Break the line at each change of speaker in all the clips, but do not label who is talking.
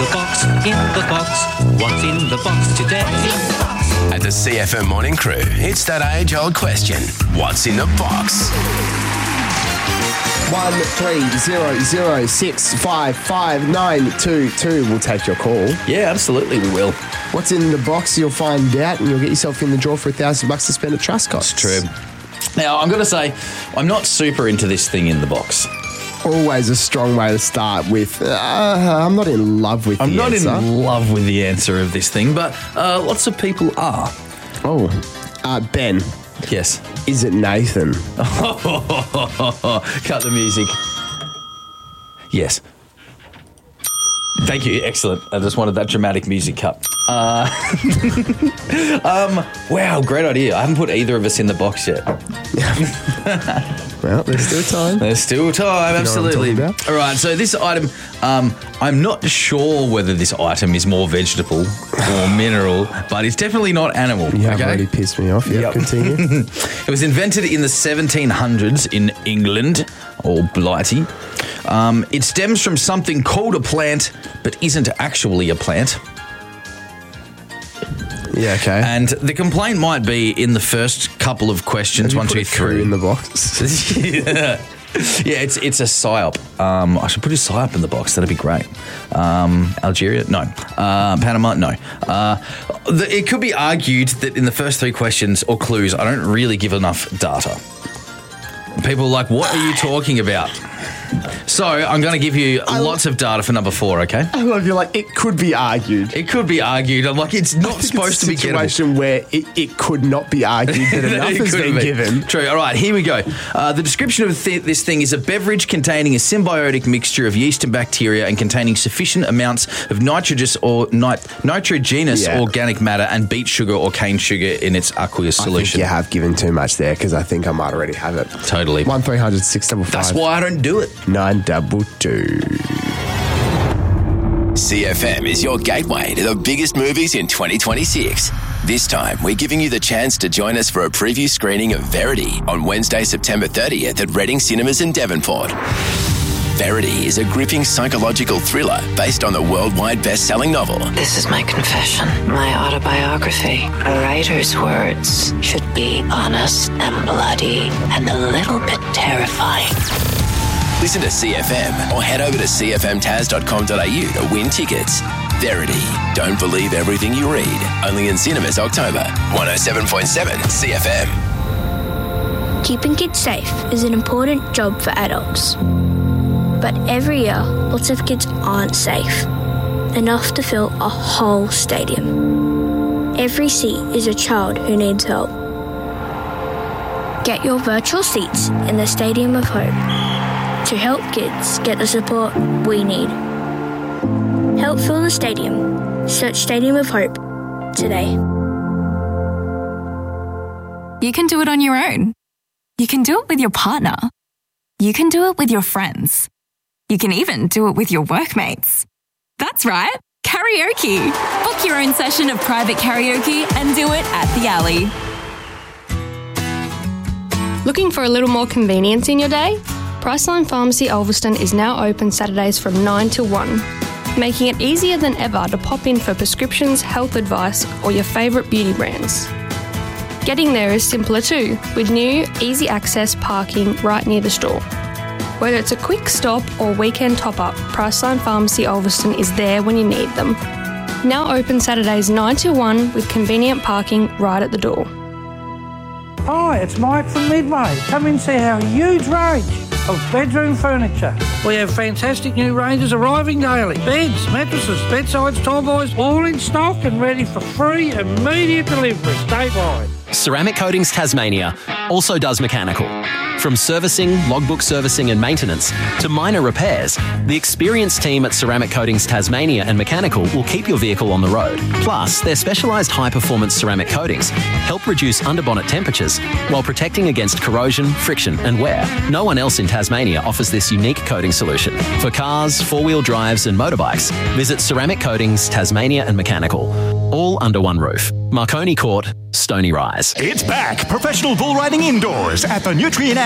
the box, what's in the box today?
At the CFM Morning Crew, it's that age-old question. What's in the box?
1300655922. We'll take your call.
Yeah, absolutely, we will.
What's in the box, you'll find out, and you'll get yourself in the draw for $1,000 to spend at Trustcoats.
It's true. Now, I'm going to say, I'm not super into this thing in the box.
Always a strong way to start with. I'm not in love with the answer.
I'm not in love with the answer of this thing, but lots of people are.
Oh, Ben.
Yes.
Is it Nathan?
Cut the music. Yes. Thank you. Excellent. I just wanted that dramatic music cut. Wow, great idea. I haven't put either of us in the box yet.
Well, there's still time.
There's still time, absolutely. All right, so this item, I'm not sure whether this item is more vegetable or mineral, but it's definitely not animal.
You have already pissed me off. Yep. Continue.
It was invented in the 1700s in England, or Blighty. It stems from something called a plant, but isn't actually a plant.
Yeah, okay.
And the complaint might be in the first couple of questions, 1, 2, 3.
In the box.
Yeah, it's a psyop. I should put a psyop in the box. That'd be great. Algeria? No. Panama? No. It could be argued that in the first 3 questions or clues, I don't really give enough data. People are like, what are you talking about? So I'm going to give you lots of data for number 4, okay?
I love you. Like, it could be argued.
It could be argued. I'm like, it's not supposed to be gettable.
It's a situation where it could not be argued that enough has been given.
True. All right, here we go. The description of this thing is a beverage containing a symbiotic mixture of yeast and bacteria and containing sufficient amounts of nitrogenous organic matter and beet sugar or cane sugar in its aqueous solution.
I think you have given too much there because I think I might already have it.
Totally.
1300 655.
That's why I don't do it.
922.
CFM is your gateway to the biggest movies in 2026. This time, we're giving you the chance to join us for a preview screening of Verity on Wednesday, September 30th at Reading Cinemas in Devonport. Verity is a gripping psychological thriller based on the worldwide best-selling novel.
This is my confession, my autobiography. A writer's words should be honest and bloody and a little bit terrifying.
Listen to CFM or head over to cfmtaz.com.au to win tickets. Verity. Don't believe everything you read. Only in cinemas October. 107.7 CFM.
Keeping kids safe is an important job for adults. But every year, lots of kids aren't safe. Enough to fill a whole stadium. Every seat is a child who needs help. Get your virtual seats in the Stadium of Hope to help kids get the support we need. Help fill the stadium. Search Stadium of Hope today.
You can do it on your own. You can do it with your partner. You can do it with your friends. You can even do it with your workmates. That's right, karaoke. Book your own session of private karaoke and do it at the Alley.
Looking for a little more convenience in your day? Priceline Pharmacy Ulverston is now open Saturdays from 9 till 1, making it easier than ever to pop in for prescriptions, health advice, or your favourite beauty brands. Getting there is simpler too, with new, easy access parking right near the store. Whether it's a quick stop or weekend top-up, Priceline Pharmacy Ulverston is there when you need them. Now open Saturdays 9 till 1 with convenient parking right at the door.
Hi, it's Mike from Midway. Come and see our huge range of bedroom furniture. We have fantastic new ranges arriving daily. Beds, mattresses, bedsides, tallboys, all in stock and ready for free immediate delivery statewide.
Ceramic Coatings Tasmania also does mechanical. From servicing, logbook servicing and maintenance to minor repairs, the experienced team at Ceramic Coatings Tasmania and Mechanical will keep your vehicle on the road. Plus, their specialised high-performance ceramic coatings help reduce underbonnet temperatures while protecting against corrosion, friction and wear. No one else in Tasmania offers this unique coating solution. For cars, four-wheel drives and motorbikes, visit Ceramic Coatings Tasmania and Mechanical. All under one roof. Marconi Court, Stony Rise.
It's back. Professional bull riding indoors at the Nutrien Ag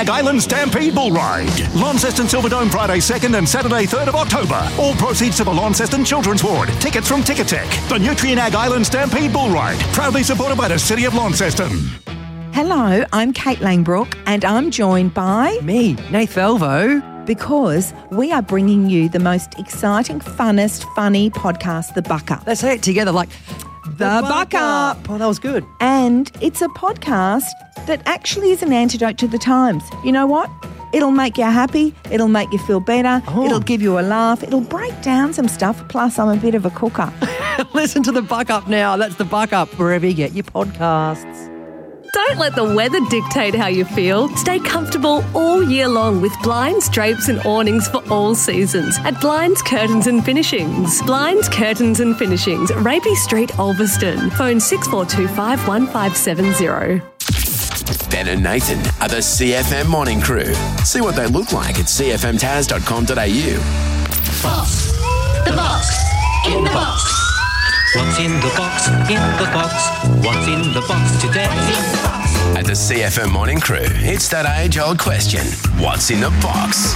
Island Stampede Bull Ride. Launceston Silverdome Friday 2nd and Saturday 3rd of October. All proceeds to the Launceston Children's Ward. Tickets from Ticketek. The Nutrien Ag Island Stampede Bull Ride. Proudly supported by the City of Launceston.
Hello, I'm Kate Langbrook and I'm joined by...
me, Nath Velvo.
Because we are bringing you the most exciting, funnest, funny podcast, The Buck Up.
Let's say it together like... The Buck Up. Oh, that was good.
And it's a podcast that actually is an antidote to the times. You know what? It'll make you happy. It'll make you feel better.
Oh.
It'll give you a laugh. It'll break down some stuff. Plus, I'm a bit of a cooker.
Listen to The Buck Up now. That's The Buck Up, wherever you get your podcasts.
Don't let the weather dictate how you feel. Stay comfortable all year long with blinds, drapes and awnings for all seasons at Blinds, Curtains and Finishings. Blinds, Curtains and Finishings, Rapey Street, Ulverston. Phone 6425 1570.
Ben and Nathan are the CFM Morning Crew. See what they look like at cfmtaz.com.au.
Box. The box. In the box. What's in the box? In the box. What's in the box today?
At the CFM Morning Crew, it's that age-old question. What's in the box?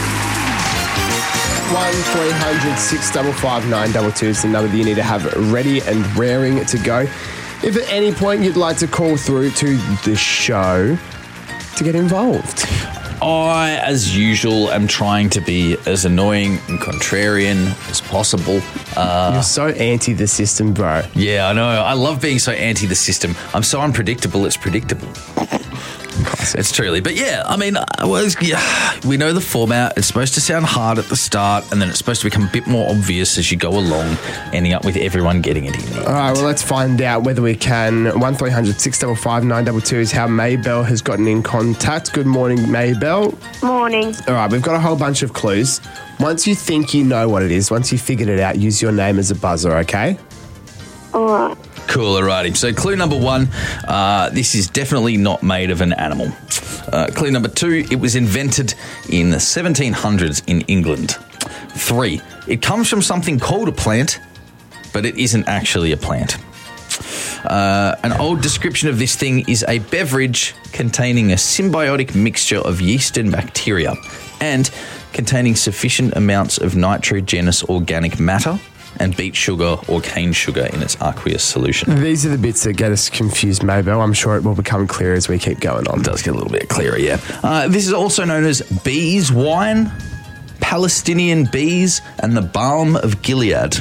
1-300-655-922 is the number that you need to have ready and raring to go. If at any point you'd like to call through to the show to get involved.
I, as usual, am trying to be as annoying and contrarian as possible.
You're so anti the system, bro.
Yeah, I know. I love being so anti the system. I'm so unpredictable, it's predictable. It's truly. But yeah, I mean, we know the format. It's supposed to sound hard at the start, and then it's supposed to become a bit more obvious as you go along, ending up with everyone getting it in the end.
All right, well, let's find out whether we can. 1-300-655-922 is how Maybelle has gotten in contact. Good morning, Maybelle.
Morning.
All right, we've got a whole bunch of clues. Once you think you know what it is, once you figured it out, use your name as a buzzer, okay?
All right.
Cool, alrighty. So clue number 1, this is definitely not made of an animal. Clue number 2, it was invented in the 1700s in England. 3, it comes from something called a plant, but it isn't actually a plant. An old description of this thing is a beverage containing a symbiotic mixture of yeast and bacteria and containing sufficient amounts of nitrogenous organic matter and beet sugar or cane sugar in its aqueous solution.
These are the bits that get us confused, Maybelle. I'm sure it will become clear as we keep going on.
It does get a little bit clearer, yeah. This is also known as bees wine, Palestinian bees, and the balm of Gilead.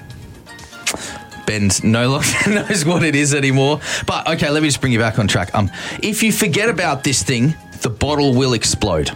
Ben no longer knows what it is anymore. But, okay, let me just bring you back on track. If you forget about this thing, the bottle will explode.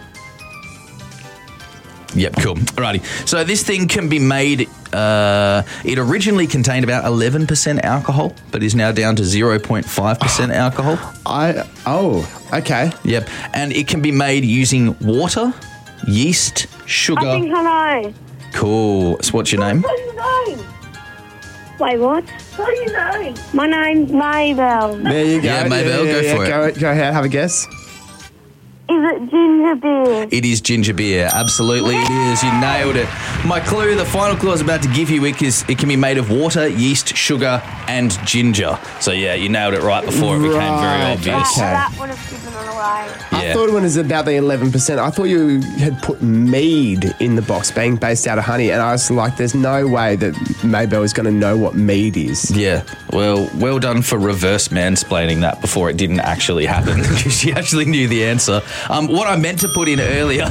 Yep, cool. Alrighty. So this thing can be made, it originally contained about 11% alcohol, but is now down to 0.5% alcohol.
Okay.
Yep. And it can be made using water, yeast, sugar.
I think I know.
Cool. So what's your name?
What's your name? Wait, what? What's your name? My name's Maybelle.
There you go.
Yeah, Maybelle, go for it.
Go ahead, have a guess.
Is it ginger beer?
It is ginger beer. Absolutely it is. You nailed it. My clue, the final clue I was about to give you, is it can be made of water, yeast, sugar, and ginger. So, yeah, you nailed it right before it became very obvious.
That would have given it away.
I thought it was about the 11%. I thought you had put mead in the box, being based out of honey, and I was like, there's no way that Maybelle is going to know what mead is.
Yeah, well done for reverse mansplaining that before it didn't actually happen, because she actually knew the answer. What I meant to put in earlier,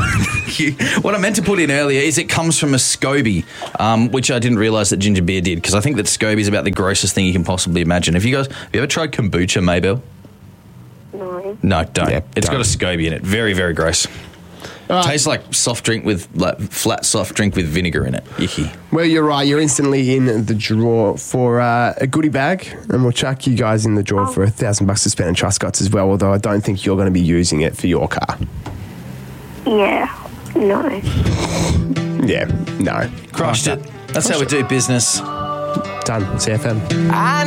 is it comes from a SCOBY, which I didn't realise that ginger beer did, because I think that SCOBY is about the grossest thing you can possibly imagine. Have you ever tried kombucha, Maybelle?
No.
No, don't.
Yeah,
It's
don't.
got a SCOBY in it. Very, very gross. Tastes like flat soft drink with vinegar in it. Icky.
Well, you're right. You're instantly in the draw for a goodie bag, and we'll chuck you guys in the draw for $1,000 to spend on Truscott's as well, although I don't think you're going to be using it for your car.
Yeah. No.
Yeah. No.
Crushed it. That's how we do business.
Done. CFM.